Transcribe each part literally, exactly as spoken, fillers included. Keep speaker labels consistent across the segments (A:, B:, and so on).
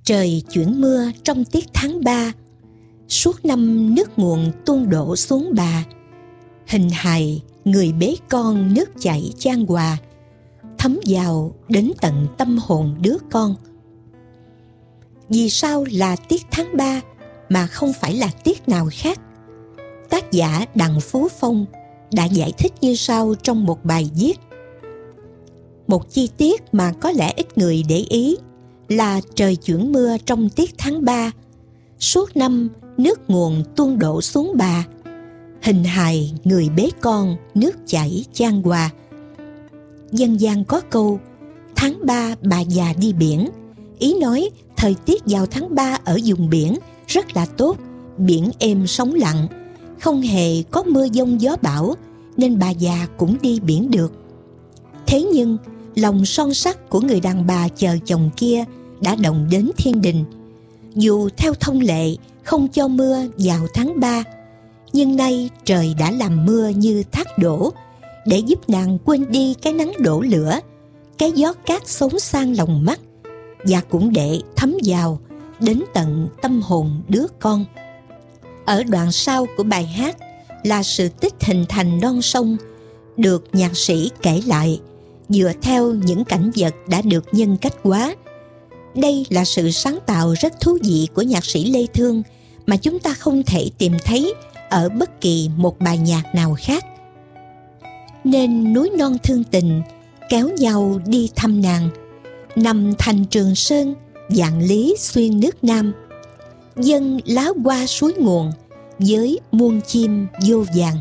A: Trời chuyển mưa trong tiết tháng ba, suốt năm nước nguồn tuôn đổ xuống Bà. Hình hài người bế con nước chảy chan hòa, thấm vào đến tận tâm hồn đứa con. Vì sao là tiết tháng ba mà không phải là tiết nào khác? Tác giả Đặng Phú Phong đã giải thích như sau trong một bài viết. Một chi tiết mà có lẽ ít người để ý là trời chuyển mưa trong tiết tháng ba, suốt năm nước nguồn tuôn đổ xuống Bà. Hình hài người bế con nước chảy chan hòa. Dân gian có câu tháng ba bà già đi biển, ý nói thời tiết vào tháng ba ở vùng biển rất là tốt, biển êm sóng lặng, không hề có mưa giông gió bão, nên bà già cũng đi biển được. Thế nhưng lòng son sắt của người đàn bà chờ chồng kia đã động đến thiên đình. Dù theo thông lệ không cho mưa vào tháng ba, nhưng nay trời đã làm mưa như thác đổ, để giúp nàng quên đi cái nắng đổ lửa, cái gió cát xốn sang lòng mắt, và cũng để thấm vào đến tận tâm hồn đứa con. Ở đoạn sau của bài hát là sự tích hình thành non sông, được nhạc sĩ kể lại dựa theo những cảnh vật đã được nhân cách hóa. Đây là sự sáng tạo rất thú vị của nhạc sĩ Lê Thương mà chúng ta không thể tìm thấy ở bất kỳ một bài nhạc nào khác. Nên núi non thương tình kéo nhau đi thăm nàng, nằm thành Trường Sơn, vạn lý xuyên nước Nam. Dân lá hoa suối nguồn với muôn chim vô vàng.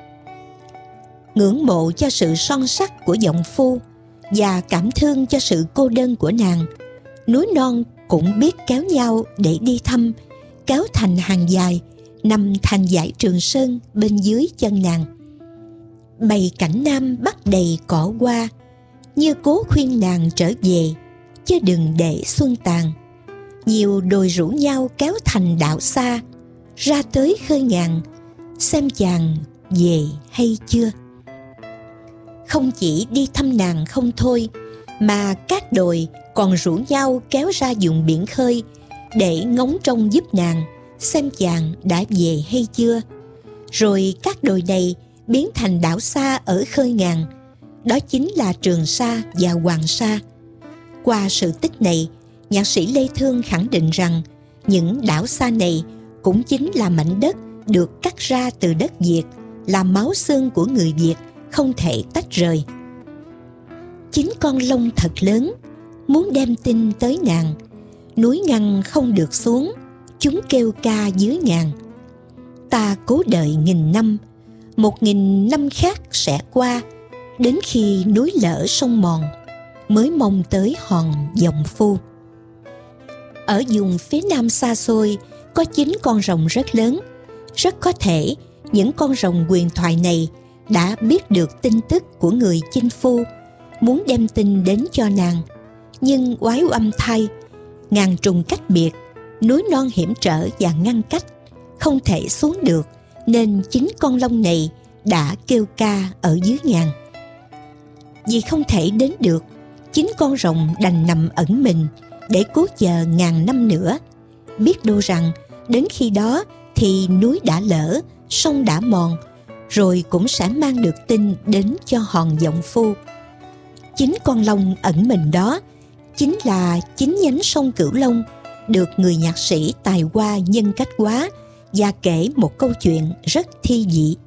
A: Ngưỡng mộ cho sự son sắc của giọng phu và cảm thương cho sự cô đơn của nàng, núi non cũng biết kéo nhau để đi thăm, kéo thành hàng dài, nằm thành dải Trường Sơn bên dưới chân nàng. Bầy cảnh nam bắt đầy cỏ hoa, như cố khuyên nàng trở về, chứ đừng để xuân tàn. Nhiều đồi rủ nhau kéo thành đảo xa, ra tới khơi ngàn, xem chàng về hay chưa. Không chỉ đi thăm nàng không thôi, mà các đồi còn rủ nhau kéo ra vùng biển khơi để ngóng trông giúp nàng, xem chàng đã về hay chưa. Rồi các đồi này biến thành đảo xa ở khơi ngàn, đó chính là Trường Sa và Hoàng Sa. Qua sự tích này, nhạc sĩ Lê Thương khẳng định rằng những đảo xa này cũng chính là mảnh đất được cắt ra từ đất Việt, là máu xương của người Việt không thể tách rời. Chính con lông thật lớn muốn đem tin tới nàng, núi ngăn không được xuống, chúng kêu ca dưới ngàn. Ta cố đợi nghìn năm, một nghìn năm khác sẽ qua, đến khi núi lở sông mòn, mới mong tới hòn giọng phu. Ở vùng phía nam xa xôi có chín con rồng rất lớn. Rất có thể những con rồng huyền thoại này đã biết được tin tức của người chinh phu, muốn đem tin đến cho nàng. Nhưng oái oăm thay, ngàn trùng cách biệt, núi non hiểm trở và ngăn cách, không thể xuống được, nên chính con long này đã kêu ca ở dưới ngàn. Vì không thể đến được, chính con rồng đành nằm ẩn mình để cố chờ ngàn năm nữa. Biết đâu rằng đến khi đó thì núi đã lở, sông đã mòn, rồi cũng sẽ mang được tin đến cho hòn giọng phu. Chính con long ẩn mình đó chính là chính nhánh sông Cửu Long, được người nhạc sĩ tài hoa nhân cách hóa và kể một câu chuyện rất thi vị.